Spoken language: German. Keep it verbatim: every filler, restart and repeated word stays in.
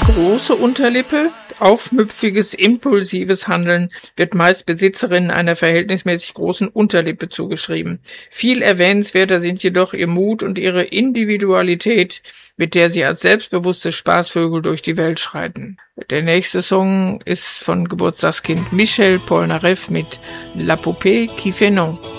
große Unterlippe. Aufmüpfiges, impulsives Handeln wird meist Besitzerinnen einer verhältnismäßig großen Unterlippe zugeschrieben. Viel erwähnenswerter sind jedoch ihr Mut und ihre Individualität, mit der sie als selbstbewusste Spaßvögel durch die Welt schreiten. Der nächste Song ist von Geburtstagskind Michel Polnareff mit La Poupée qui fait non.